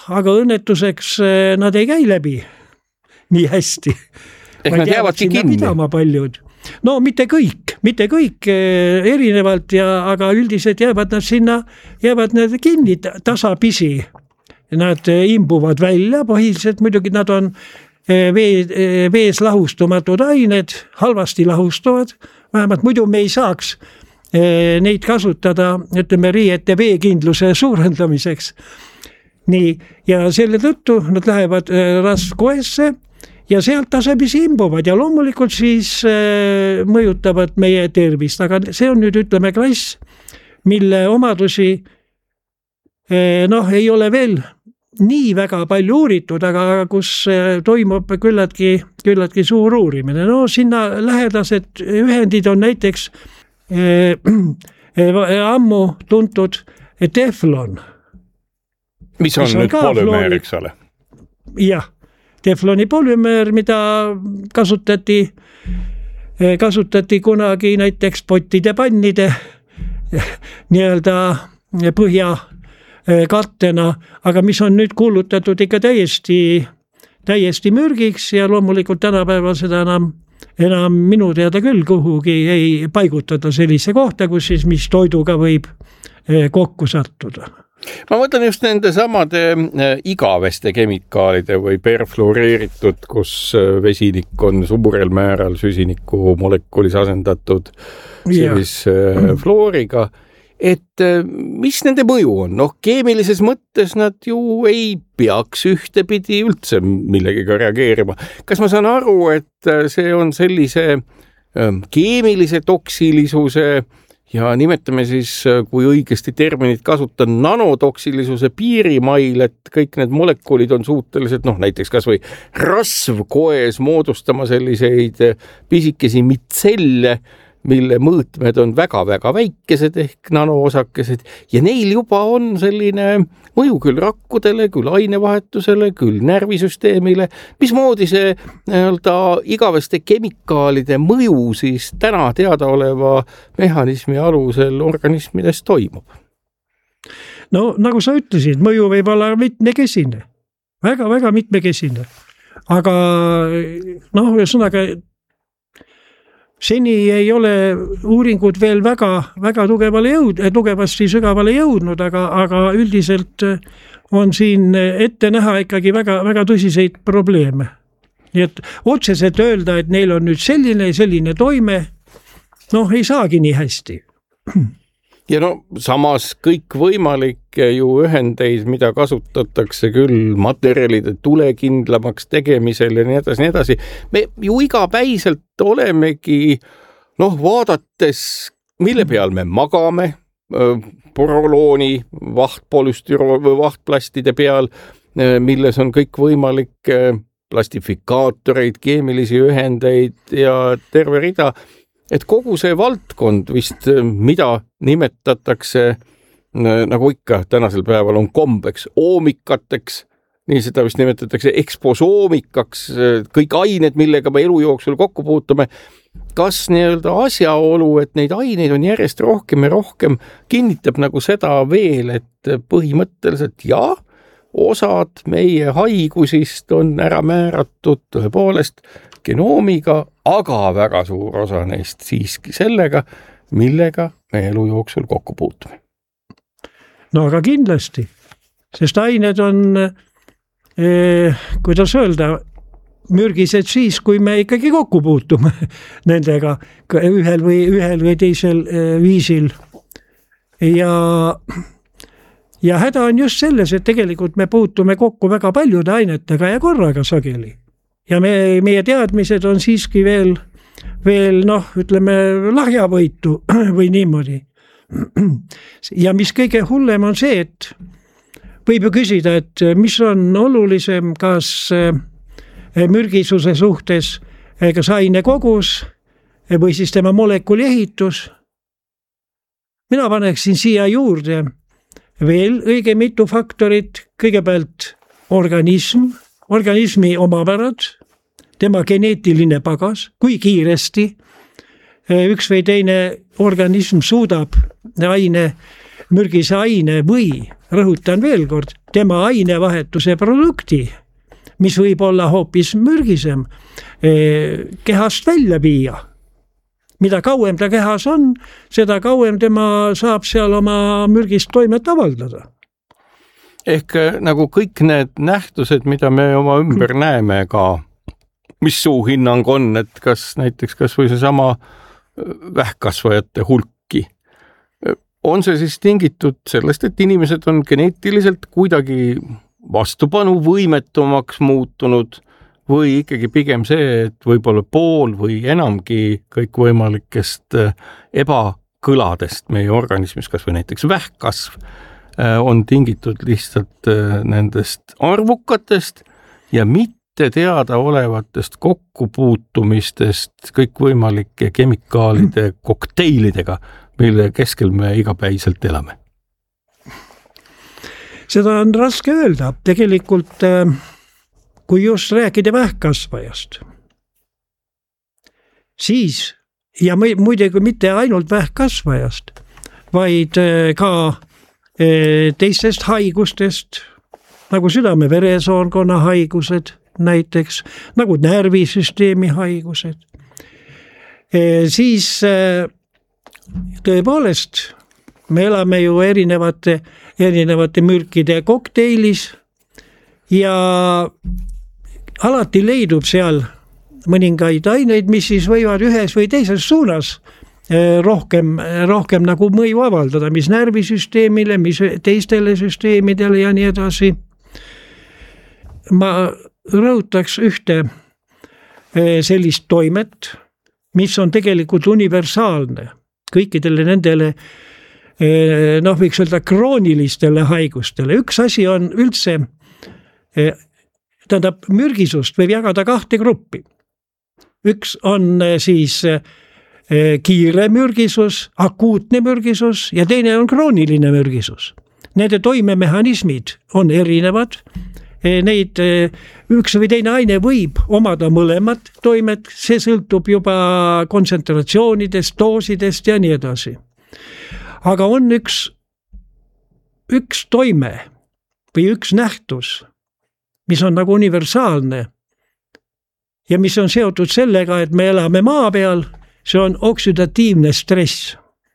aga õnnetuseks nad ei käi läbi nii hästi. Ehk nad jäävadki kinni. Paljud. No mitte kõik erinevalt, aga üldiselt jäävad nad kinni tasapisi. Nad imbuvad välja, põhiliselt muidugi nad on vees lahustumatud ained, halvasti lahustuvad, vähemalt muidu me ei saaks neid kasutada, ütleme, riiete veekindluse suurendamiseks. Nii, ja selle tõttu nad lähevad rasvkoesse ja sealt tasapisi imbuvad ja loomulikult siis mõjutavad meie tervist, aga see on nüüd, ütleme, klass, mille omadusi ei ole veel nii väga palju uuritud, aga kus toimub küllaltki suur uurimine. No sinna lähedased ühendid on näiteks ammu tuntud teflon. Mis on nüüd polümeer, eks ole? Jah, tefloni polümeer, mida kasutati kunagi näiteks pottide pannide nii-öelda põhja kattena, aga mis on nüüd kuulutatud ikka täiesti mürgiks ja loomulikult tänapäeval seda enam minu teada küll kuhugi ei paigutada sellise kohta, kus siis mis toiduga võib kokku sattuda. Ma mõtlen just nende samade igaveste kemikaalide või perfluoreeritud, kus vesinik on suurel määral süsiniku molekulis asendatud fluoriga. Et mis nende mõju on? Keemilises mõttes nad ju ei peaks ühtepidi üldse millegiga reageerima. Kas ma saan aru, et see on sellise keemilise toksilisuse ja nimetame siis, kui õigesti terminit kasutan, nanotoksilisuse piirimail, et kõik need molekulid on suutelised, näiteks kas või rasvkoes moodustama selliseid pisikesi mitselle, mille mõõtmed on väga-väga väikesed ehk nanoosakesed ja neil juba on selline mõju küll rakkudele, küll ainevahetusele, küll närvisüsteemile. Mismoodi see igaveste kemikaalide mõju siis täna teadaoleva mehhanismi alusel organismides toimub? No nagu sa ütlesid, mõju võib olla mitmekesine, väga-väga mitmekesine, aga ühesõnaga seni ei ole uuringud veel väga tugevasti sügavale jõudnud, aga üldiselt on siin ette näha ikkagi väga tõsiseid probleeme. Nii et otseselt öelda, et neil on nüüd selline toime, ei saagi nii hästi. Ja samas kõik võimalikke ju ühendeid, mida kasutatakse küll materjalide tulekindlamaks tegemisel ja nii edasi. Me ju igapäiselt olemegi, vaadates, mille peal me magame, porolooni, vahtplastide peal, milles on kõik võimalik plastifikaatoreid, keemilisi ühendeid ja terve rida. Et kogu see valdkond vist, mida nimetatakse, nagu ikka tänasel päeval on kombeks, oomikateks, nii seda vist nimetatakse eksposoomikaks, kõik ained, millega me elu jooksul kokku puutume. Kas asjaolu, et neid aineid on järjest rohkem ja rohkem, kinnitab nagu seda veel, et põhimõtteliselt osad meie haigusist on ära määratud tõepoolest genoomiga, aga väga suur osa neist siiski sellega, millega me elu jooksul kokku puutume. No aga kindlasti, sest ained on, kuidas öelda, mürgised siis, kui me ikkagi kokku puutume nendega ühel või teisel viisil. Ja häda on just selles, et tegelikult me puutume kokku väga paljude ainetega ja korraga sageli. Ja meie teadmised on siiski veel ütleme, lahjavõitu või niimoodi. Ja mis kõige hullem on see, et võib ju küsida, et mis on olulisem, kas mürgisuse suhtes, kas aine kogus või siis tema molekuli ehitus. Mina paneksin siia juurde veel õige mitu faktorit, kõigepealt organismi omapärad, tema geneetiline pagas, kui kiiresti üks või teine organism suudab aine mürgise aine või, rõhutan veel kord, tema ainevahetuse produkti, mis võib olla hoopis mürgisem, kehast välja viia. Mida kauem ta kehas on, seda kauem tema saab seal oma mürgist toimet avaldada. Ehk nagu kõik need nähtused, mida me oma ümber näeme ka, mis suu hinnang on, et kas näiteks kas või seesama vähkkasvajate hulki, on see siis tingitud sellest, et inimesed on geneetiliselt kuidagi vastupanuvõimetumaks muutunud või ikkagi pigem see, et võib-olla pool või enamgi kõikvõimalikest ebakõladest meie organismis, kas või näiteks vähkkasv, on tingitud lihtsalt nendest arvukatest ja mitte teada olevatest kokkupuutumistest kõikvõimalike kemikaalide kokteilidega, mille keskel me igapäiselt elame. Seda on raske öelda. Tegelikult kui just rääkida vähkkasvajast, siis, ja muidugi mitte ainult vähkkasvajast, vaid ka teistest haigustest, nagu südame-veresoonkonna haigused näiteks, nagu närvisüsteemi haigused, siis tõepoolest me elame ju erinevate mürkide kokteilis ja alati leidub seal mõningaid aineid, mis siis võivad ühes või teises suunas rohkem nagu mõju avaldada, mis närvisüsteemile, mis teistele süsteemidele ja nii edasi. Ma rõhutaks ühte sellist toimet, mis on tegelikult universaalne kõikidele nendele, võiks öelda kroonilistele haigustele. Üks asi on üldse, tähendab, mürgisust võib jagada kahte gruppi. Üks on siis kiire mürgisus, akuutne mürgisus ja teine on krooniline mürgisus. Nende toimemehhanismid on erinevad. Neid üks või teine aine võib omada mõlemad toimed, see sõltub juba kontsentratsioonidest, doosidest ja nii edasi. Aga on üks toime või üks nähtus, mis on nagu universaalne ja mis on seotud sellega, et me elame maa peal, see on oksüdatiivne stress.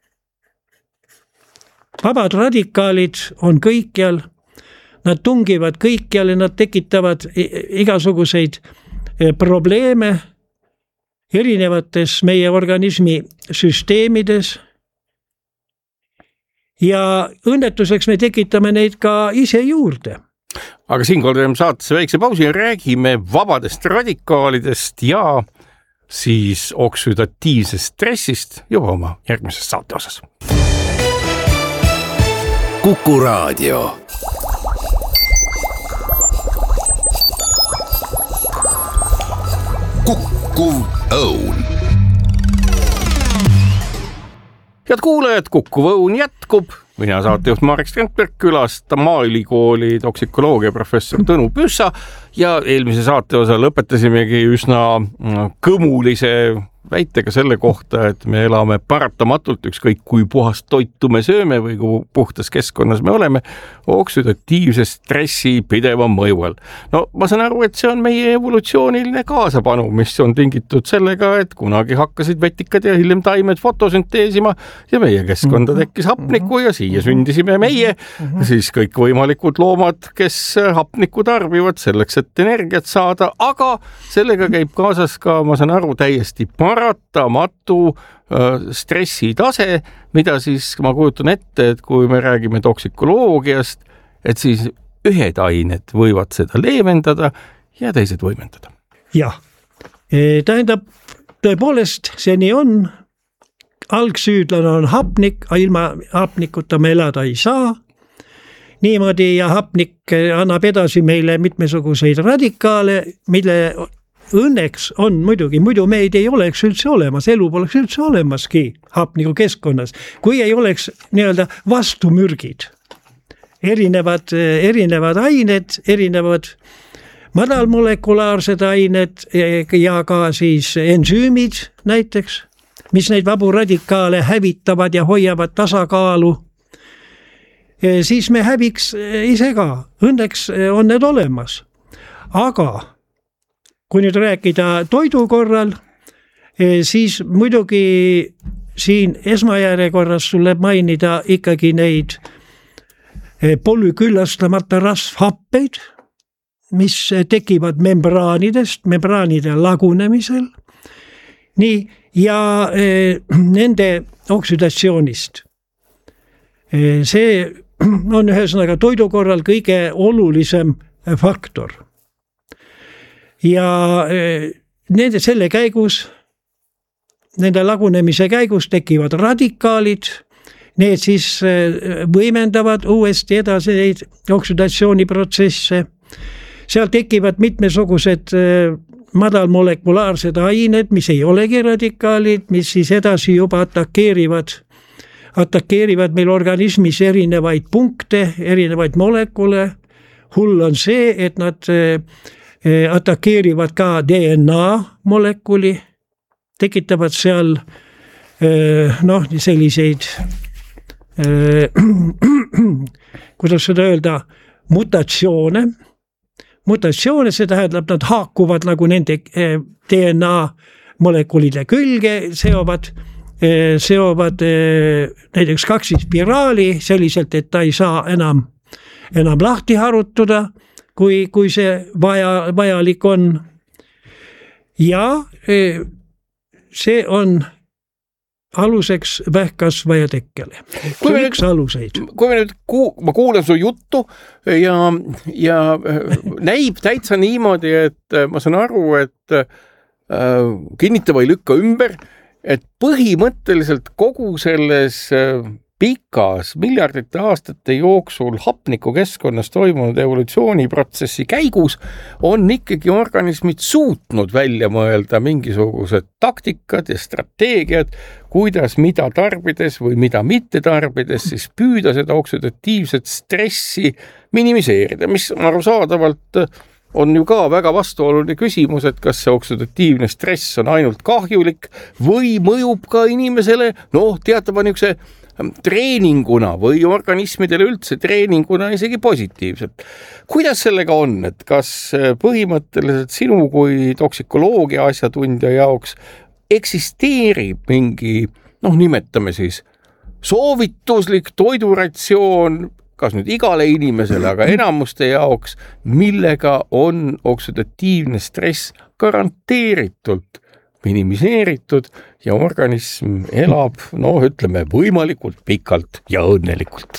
Vabad radikaalid on kõikjal, nad tungivad kõikjal ja nad tekitavad igasuguseid probleeme erinevates meie organismi süsteemides ja õnnetuseks me tekitame neid ka ise juurde. Aga siinkohal teeme saatesse väikse pausi ja räägime vabadest radikaalidest ja siis oksüdatiivsest stressist juba oma järgmises saate osas. Kuku Raadio. Kukkuv Õun. Head kuulajad, Kukkuv Õun jätkub. Mina saatejuht Marek Strandberg külastab Maaülikooli toksikoloogia professor Tõnu Püssa ja eelmise saate osa lõpetasimegi üsna kõmulise väitega selle kohta, et me elame paratamatult, ükskõik kui puhast toitu me sööme või kui puhtas keskkonnas me oleme, oksüdatiivse stressi pideva mõju all. No ma saan aru, et see on meie evolutsiooniline kaasapanu, mis on tingitud sellega, et kunagi hakkasid vetikad ja hiljem taimed fotosünteesima ja meie keskkonda tekkis hapnikku ja siia sündisime meie, siis kõik võimalikud loomad, kes hapnikku tarbivad selleks, et energiat saada, aga sellega käib kaasas ka, ma saan aru, täiesti paratamatu stressitase, mida siis ma kujutan ette, et kui me räägime toksikoloogiast, et siis ühed ained võivad seda leevendada ja teised võimendada. Jah, tähendab, tõepoolest see nii on, algsüüdlane on hapnik, ilma hapnikuta me elada ei saa, niimoodi ja hapnik annab edasi meile mitmesuguseid radikaale, mille õnneks on muidugi, muidu meid ei oleks üldse olemas, elu poleks üldse olemaski hapniku keskkonnas, kui ei oleks nii-öelda vastumürgid. Erinevad ained, erinevad madalmolekulaarsed ained ja ka siis ensüümid näiteks, mis neid vabu radikaale hävitavad ja hoiavad tasakaalu. siis me häviks ise ka. Õnneks on need olemas. Aga kui nüüd rääkida toidu korral, siis muidugi siin esmajärjekorras tuleb mainida ikkagi neid polüküllastamata rasvhappeid, mis tekivad membraanide lagunemisel. Nii, ja nende oksidatsioonist. See on ühesõnaga toidu korral kõige olulisem faktor. Ja selle käigus, nende lagunemise käigus tekivad radikaalid, need siis võimendavad uuesti edasi neid oksidatsiooniprotsesse. Seal tekivad mitmesugused madalmolekulaarsed ained, mis ei olegi radikaalid, mis siis edasi juba atakeerivad meil organismis erinevaid punkte, erinevaid molekule. Hull on see, et nad atakeerivad ka DNA molekuli, tekitavad seal selliseid, kuidas seda öelda, mutatsioone, see tähendab, nad haakuvad nagu nende DNA molekulide külge, seovad näiteks kaksispiraali selliselt, et ta ei saa enam lahti harutuda, kui see vajalik on. Ja see on aluseks vähkkasvaja tekkele. See on üks aluseid. Ma kuulen su juttu ja näib täitsa niimoodi, et ma saan aru, et kinnita või lükka ümber, et põhimõtteliselt kogu selles pikas miljardite aastate jooksul hapnikukeskkonnas toimunud evolutsiooniprotsessi käigus on ikkagi organismid suutnud välja mõelda mingisugused taktikad ja strateegiad, kuidas mida tarbides või mida mitte tarbides siis püüda seda oksidatiivset stressi minimiseerida, mis arusaadavalt on ju ka väga vastuoluline küsimus, et kas see oksidatiivne stress on ainult kahjulik või mõjub ka inimesele, teatava niisuguse treeninguna või organismidele üldse treeninguna isegi positiivselt. Kuidas sellega on, et kas põhimõtteliselt sinu kui toksikoloogia asjatundja jaoks eksisteerib mingi, nimetame siis, soovituslik toiduratsioon, kas nüüd igale inimesele, aga enamuste jaoks, millega on oksidatiivne stress garanteeritult minimiseeritud ja organism elab, ütleme, võimalikult pikalt ja õnnelikult.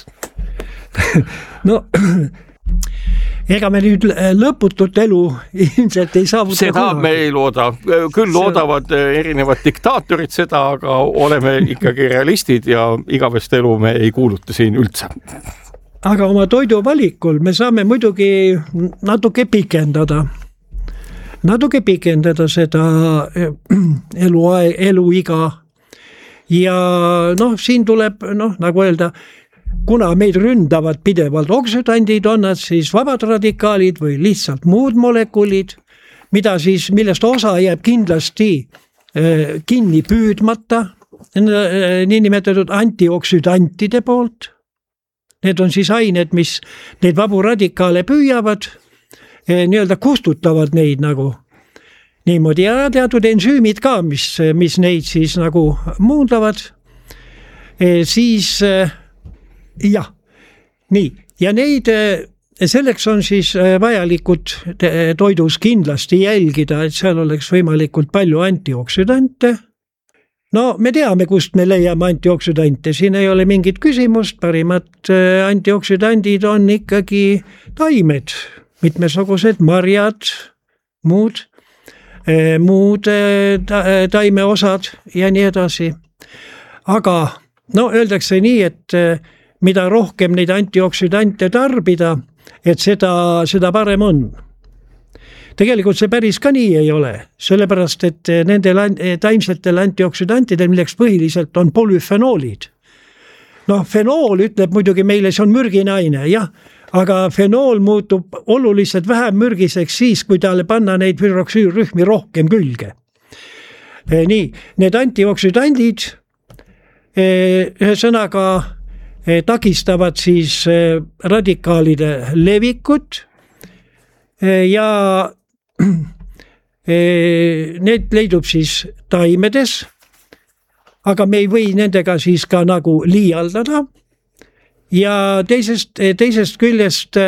Ega me nüüd lõputut elu ilmselt ei saavuta. Seda me ei looda. Küll loodavad erinevad diktaatorid seda, aga oleme ikkagi realistid ja igavest elu me ei kuuluta siin üldse. Aga oma toidu valikul me saame muidugi natuke pikendada seda eluiga ja siin tuleb, nagu öelda, kuna meid ründavad pidevalt oksidandid, on nad siis vabad radikaalid või lihtsalt muud molekulid, millest osa jääb kindlasti kinni püüdmata, niinimetatud antioksidantide poolt. Need on siis ained, mis neid vabu radikaale püüavad, nii-öelda kustutavad neid nagu niimoodi ja teatud ensüümid ka, mis neid siis nagu muundavad, siis jah, nii ja neid selleks on siis vajalikud toidus kindlasti jälgida, et seal oleks võimalikult palju antioksidante. Me teame, kust me leiame antioksidante, siin ei ole mingit küsimust, parimad antioksidandid on ikkagi taimed, mitmesugused marjad, muud taimeosad ja nii edasi. Aga öeldakse nii, et mida rohkem neid antioksidante tarbida, et seda parem on. Tegelikult see päris ka nii ei ole, sellepärast et nendel taimsetel antioksidantidel, milleks põhiliselt on polüfenoolid. Fenool ütleb muidugi meile, see on mürgine aine, jah, aga fenool muutub oluliselt vähem mürgiseks siis, kui talle panna neid hüdroksüürrühmi rohkem külge. Nii, need antioksidandid, ühesõnaga takistavad siis radikaalide levikut ja need leidub siis taimedes, aga me ei või nendega siis ka nagu liialdada ja teisest küljest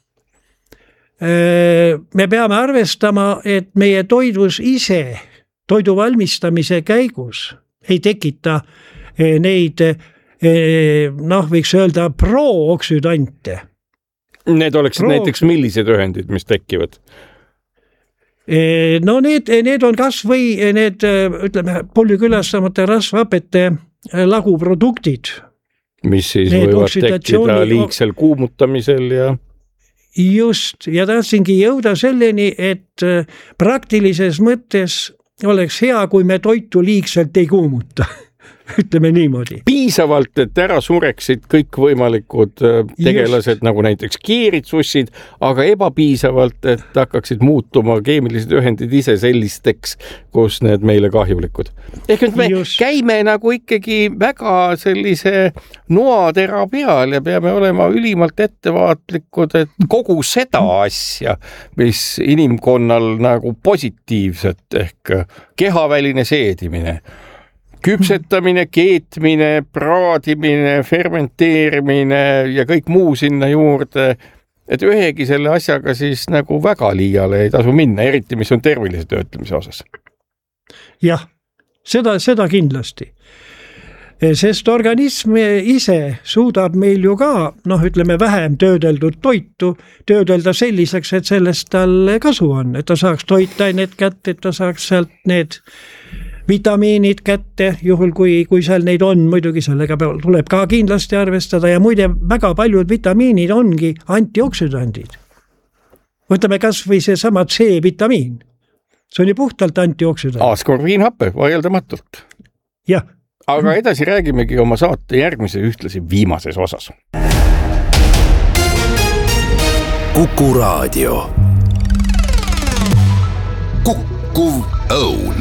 me peame arvestama, et meie toidus ise, toidu valmistamise käigus ei tekita neid, võiks öelda prooksüdante. Need oleksid näiteks millised ühendid, mis tekivad? No need on kas või need, ütleme, polükülastamata rasvhapete laguproduktid. Mis siis võivad tekkida liigsel kuumutamisel ja... Just, ja tahtsingi jõuda selleni, et praktilises mõttes oleks hea, kui me toitu liigselt ei kuumuta. Ütleme niimoodi. Piisavalt, et ära sureksid kõik võimalikud tegelased, nagu näiteks kiiritsussid, aga ebapiisavalt, et hakkaksid muutuma keemilised ühendid ise sellisteks, kus need meile kahjulikud. Ehk nüüd me käime nagu ikkagi väga sellise noatera peal ja peame olema ülimalt ettevaatlikud, et kogu seda asja, mis inimkonnal nagu positiivset ehk kehaväline seedimine, küpsetamine, keetmine, praadimine, fermenteerimine ja kõik muu sinna juurde, et ühegi selle asjaga siis nagu väga liiale ei tasu minna, eriti mis on tervilise töötlemise osas. Jah, seda kindlasti. Sest organism ise suudab meil ju ka, ütleme, vähem töödeldud toitu töödelda selliseks, et sellest tal kasu on, et ta saaks toitainet kätte, et ta saaks sealt need vitamiinid kätte, juhul kui seal neid on, muidugi sellega tuleb ka kindlasti arvestada ja muide väga paljud vitamiinid ongi antioksüdandid. Võtame kas või see sama C-vitamiin. See on ju puhtalt antioksüdand. Askorbiinhappe, vaieldamatult. Jah. Aga edasi räägimegi oma saate järgmise ühtlasi viimases osas. Kuku Raadio. Kukkuv õun.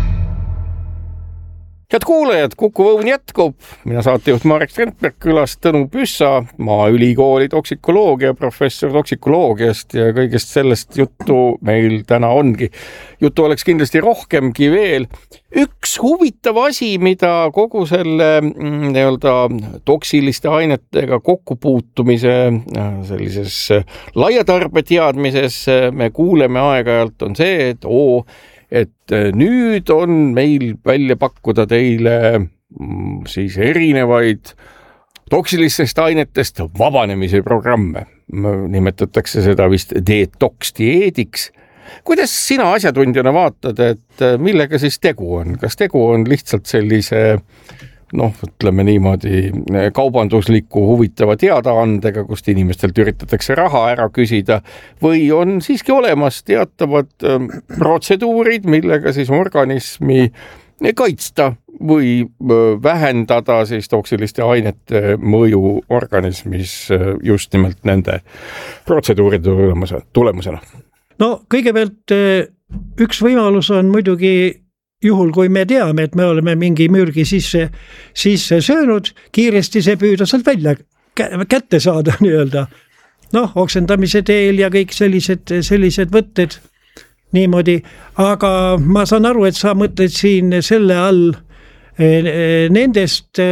Head kuulajad, Kuku õun jätkub. Mina saatejuht Marek Strandberg, külas Tõnu Püssa, Maaülikooli toksikoloogia, professor toksikoloogiast ja kõigest sellest juttu meil täna ongi. Juttu oleks kindlasti rohkemgi veel. Üks huvitav asi, mida kogu selle toksiliste ainetega kokkupuutumise sellises laiatarbe teadmises me kuuleme aeg-ajalt on see, et nüüd on meil välja pakkuda teile siis erinevaid toksilistest ainetest vabanemise programme. Nimetatakse seda vist detoks-dieediks. Kuidas sina asjatundjana vaatad, et millega siis tegu on? Kas tegu on lihtsalt sellise, ütleme niimoodi, kaubandusliku huvitava teadaandega, kust inimestelt üritatakse raha ära küsida, või on siiski olemas teatavad protseduurid, millega siis organismi kaitsta või vähendada siis toksiliste ainete mõju organismis just nimelt nende protseduuride tulemusena? No kõigepealt üks võimalus on muidugi juhul, kui me teame, et me oleme mingi mürgi sisse söönud, kiiresti see püüda sealt välja kätte saada nii-öelda. Oksendamise teel ja kõik sellised võtted niimoodi. Aga ma saan aru, et sa mõtled siin selle all nendest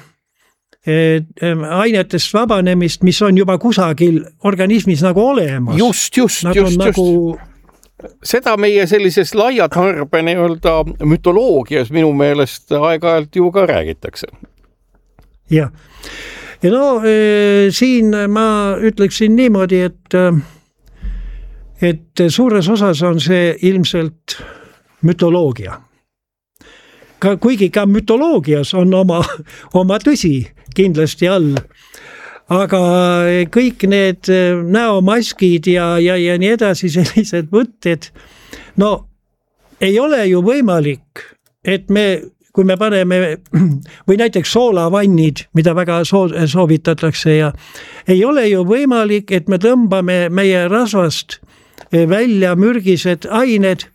ainetest vabanemist, mis on juba kusagil organismis nagu olemas. Just. Seda meie sellises laiatarbe mütoloogias minu meelest aeg-ajalt ju ka räägitakse. Jah. Ja siin ma ütleksin niimoodi, et suures osas on see ilmselt mütoloogia. Kuigi ka mütoloogias on oma tõsi kindlasti all. Aga kõik need näomaskid ja nii edasi sellised võtted, ei ole ju võimalik, et kui me paneme, või näiteks soolavannid, mida väga soovitatakse ja ei ole ju võimalik, et me tõmbame meie rasvast välja mürgised ained,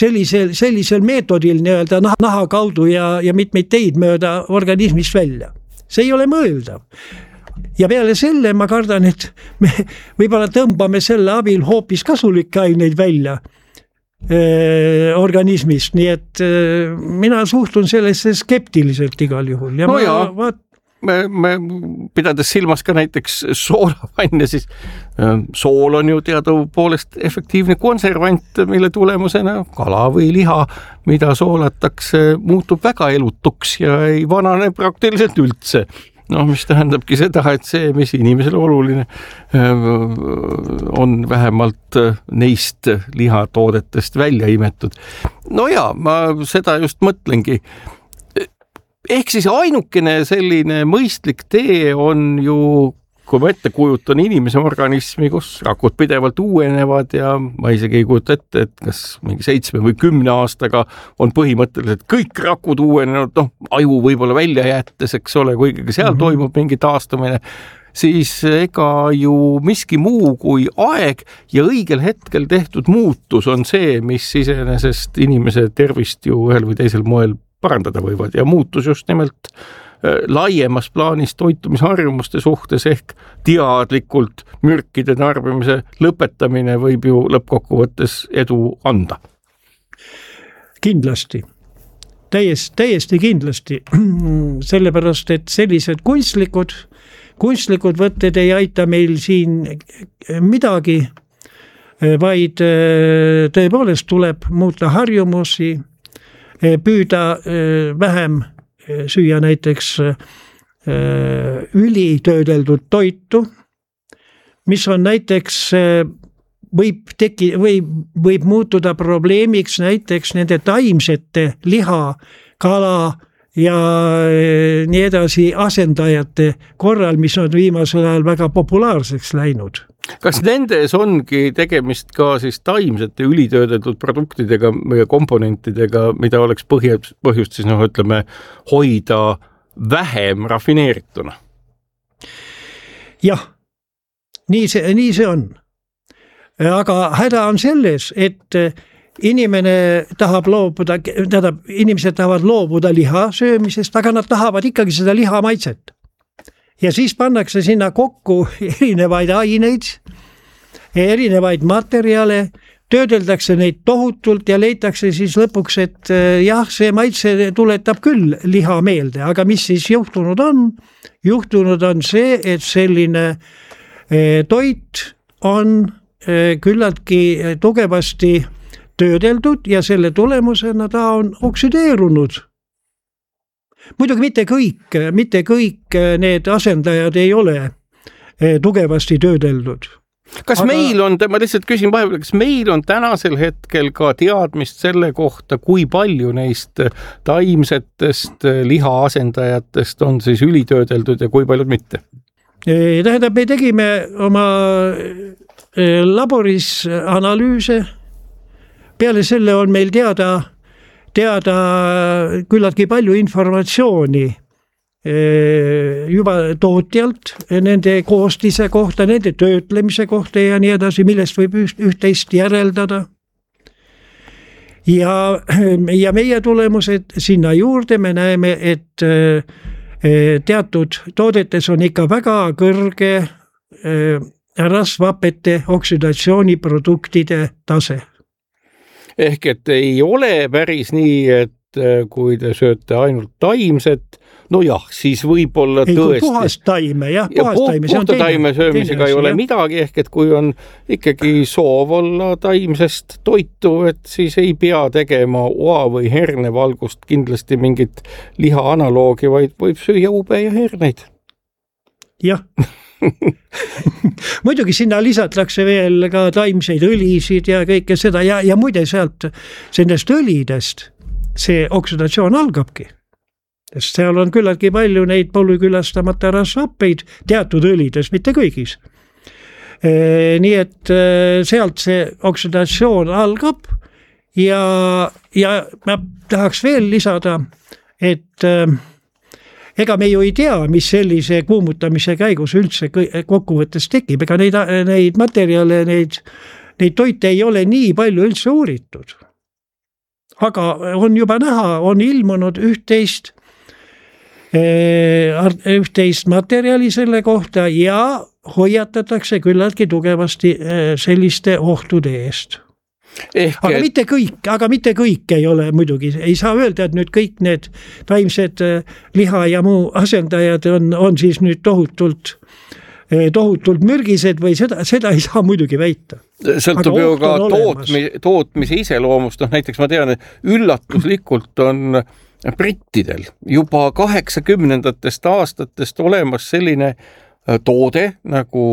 sellisel meetodil nii-öelda naha kaudu ja mitmeid teid mööda organismist välja. see ei ole mõeldav. Ja peale selle ma kardan, et me võib-olla tõmbame selle abil hoopis kasulikke aineid välja organismist, nii et mina suhtun sellesse skeptiliselt igal juhul. Ja me pidades silmas ka näiteks soolavanne, siis sool on ju teadupoolest efektiivne konservant, mille tulemusena kala või liha, mida soolatakse, muutub väga elutuks ja ei vanane praktiliselt üldse. Mis tähendabki seda, et see, mis inimesele oluline, on vähemalt neist lihatoodetest välja imetud. Ma seda just mõtlengi. Ehk siis ainukene selline mõistlik tee on ju, kui ma ette kujutan inimese organismi, kus rakud pidevalt uuenevad ja ma isegi ei kujuta ette, et kas mingi 7 või 10 aastaga on põhimõtteliselt kõik rakud uuenenud, aju võib-olla välja jättes, eks ole, kuigi seal toimub mingi taastumine, siis ega ju miski muu kui aeg ja õigel hetkel tehtud muutus on see, mis iseenesest inimese tervist ju ühel või teisel moel parandada võivad ja muutus just nimelt laiemas plaanis toitumisharjumuste suhtes ehk teadlikult mürkide tarbimise lõpetamine võib ju lõppkokkuvõttes edu anda. Kindlasti, täiesti kindlasti, sellepärast, et sellised kunstlikud võtted ei aita meil siin midagi, vaid tõepoolest tuleb muuta harjumusi, püüda vähem süüa näiteks ülitöödeldud toitu, mis on näiteks võib muutuda probleemiks näiteks nende taimsete liha, kala ja nii edasi asendajate korral, mis on viimasel ajal väga populaarseks läinud. Kas nendes ongi tegemist ka siis taimsete ülitöödeldud produktidega või komponentidega, mida oleks põhjust siis hoida vähem rafineerituna? Jah, nii see on. Aga häda on selles, et inimesed tahavad loobuda liha söömisest, aga nad tahavad ikkagi seda liha maitset. Ja siis pannakse sinna kokku erinevaid aineid, erinevaid materjale, töödeldakse neid tohutult ja leitakse siis lõpuks, et jah, see maitse tuletab küll liha meelde, aga mis siis juhtunud on? Juhtunud on see, et selline toit on küllaltki tugevasti töödeldud ja selle tulemusena ta on oksideerunud. Muidugi mitte kõik need asendajad ei ole tugevasti töödeldud. Ma lihtsalt küsin vahepeal, kas meil on tänasel hetkel ka teadmist selle kohta, kui palju neist taimsetest liha asendajatest on siis ülitöödeldud ja kui paljud mitte? Tähendab, me tegime oma laboris analüüse. Peale selle on meil teada küllaltki palju informatsiooni juba tootjalt, nende koostise kohta, nende töötlemise kohta ja nii edasi, millest võib üht-teist järeldada. Ja meie tulemused sinna juurde me näeme, et teatud toodetes on ikka väga kõrge rasvhapete oksidatsiooniproduktide tase. Ehk et ei ole päris nii, et kui te sööte ainult taimset, siis võib-olla tõesti. Puhast taime, jah. Puhta taime söömisega ei ole midagi, ehk et kui on ikkagi soov olla taimsest toitu, et siis ei pea tegema oa või hernevalgust kindlasti mingit liha analoogi, vaid võib süüa ube ja herneid. Jah. Muidugi sinna lisatakse veel ka taimseid õlisid ja kõike seda ja muide sealt sellest õlidest see oksidatsioon algabki. Sest seal on küllaltki palju neid polükülastamata rasvhappeid teatud õlides, mitte kõigis. Nii et sealt see oksidatsioon algab ja ma tahaks veel lisada, et ega me ju ei tea, mis sellise kuumutamise käigus üldse kokkuvõttes tekib, ega neid materjale, neid toite ei ole nii palju üldse uuritud. Aga on juba näha, on ilmunud üht-teist üht-teist materjali selle kohta ja hoiatatakse küllaltki tugevasti selliste ohtude eest. Aga mitte kõik ei ole muidugi, ei saa öelda, et nüüd kõik need taimsed liha ja muu asendajad on siis nüüd tohutult mürgised või seda ei saa muidugi väita. Sõltub ju ka tootmise iseloomust, näiteks ma tean, et üllatuslikult on brittidel juba 80-ndatest aastatest olemas selline toode nagu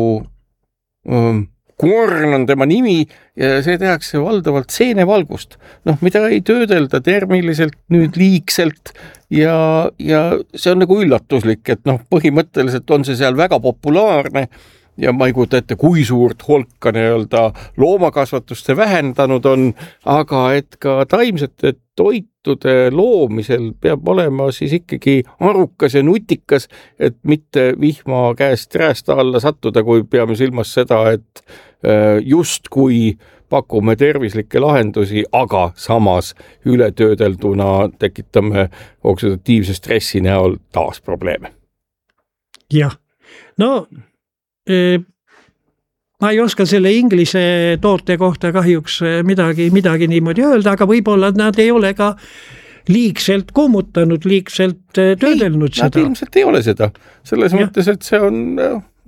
Korn on tema nimi ja see tehakse valdavalt seenevalgust, mida ei töödelda termiliselt nüüd liigselt ja see on nagu üllatuslik, et põhimõtteliselt on see seal väga populaarne ja ma ei kujuta ette, kui suurt holka loomakasvatust see vähendanud on, aga et ka taimsete toitude loomisel peab olema siis ikkagi arukas ja nutikas, et mitte vihma käest rääst alla sattuda, kui peame silmas seda, et just kui pakume tervislikke lahendusi, aga samas ületöödelduna tekitame oksidatiivse stressi näol taas probleeme. Jah, ma ei oska selle inglise toote kohta kahjuks midagi niimoodi öelda, aga võib-olla nad ei ole ka liigselt kuumutanud, liigselt töödelnud seda. Nad ilmselt ei ole seda, selles mõttes, et see on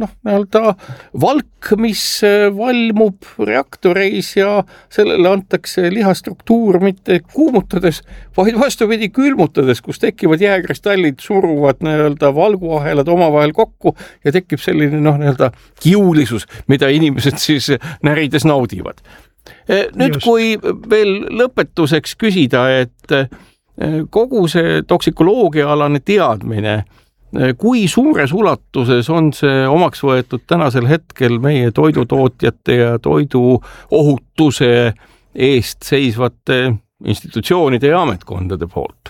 valk, mis valmub reaktoreis ja sellele antakse lihastruktuur mitte kuumutades, vaid vastupidi külmutades, kus tekivad jääkristallid, suruvad valguahelad omavahel kokku ja tekib selline kiulisus, mida inimesed siis närides naudivad. Nüüd, kui veel lõpetuseks küsida, et kogu see toksikoloogia-alane teadmine, kui suures ulatuses on see omaks võetud tänasel hetkel meie toidutootjate ja toidu ohutuse eest seisvate institutsioonide ja ametkondade poolt?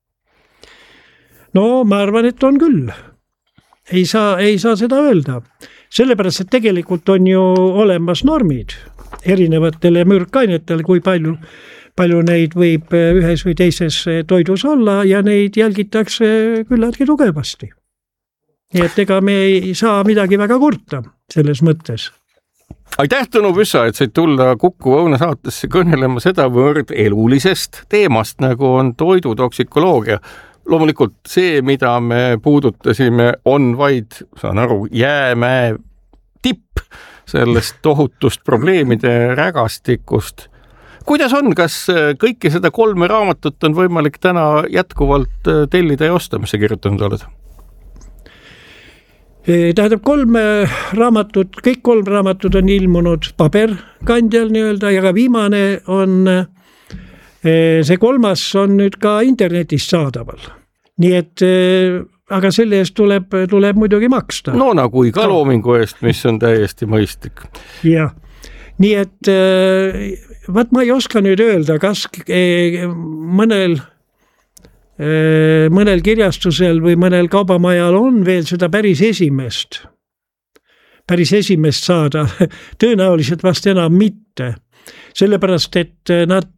Ma arvan, et on küll. Ei saa seda öelda. Sellepärast, et tegelikult on ju olemas normid erinevatele mürkainetele, kui palju neid võib ühes või teises toidus olla ja neid jälgitakse küllaltki tugevasti. Nii et ega me ei saa midagi väga kurta selles mõttes. Aitäh, Tõnu Püssa, et said tulla Kuku Õuna saatesse kõnelema sedavõrd elulisest teemast, nagu on toidutoksikoloogia. Loomulikult see, mida me puudutasime, on vaid, saan aru, jäämäe tipp sellest tohutust probleemide rägastikust. Kuidas on, kas kõike seda 3 raamatut on võimalik täna jätkuvalt tellida ja osta, mis sa kirjutanud oled? Tähendab 3 raamatut, kõik 3 raamatut on ilmunud paberkandjal ja ka viimane on, see 3. on nüüd ka internetis saadaval. Nii et, aga selle eest tuleb muidugi maksta. Nagu iga loomingu eest, mis on täiesti mõistlik. Jah, nii et ma ei oska nüüd öelda, kas mõnel kirjastusel või mõnel kaubamajal on veel seda päris esimest saada, tõenäoliselt vast enam mitte. Sellepärast, et nad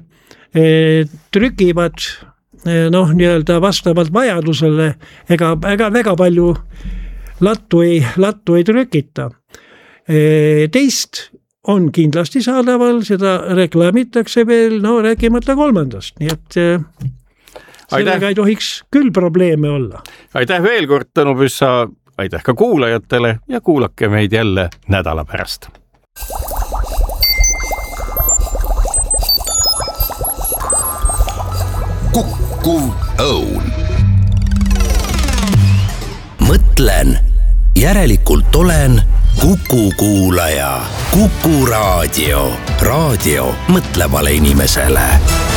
trükivad vastavalt vajadusele, ega väga palju lattu ei trükita. Teist on kindlasti saadaval, seda reklaamitakse veel, rääkimata 3. Nii et sellega ei tohiks küll probleeme olla. Aitäh veel kord, Tõnu Püssa, aitäh ka kuulajatele ja kuulake meid jälle nädala pärast. Kuku Õun. Mõtlen, järelikult olen Kuku kuulaja. Kuku Raadio. Raadio mõtlevale inimesele.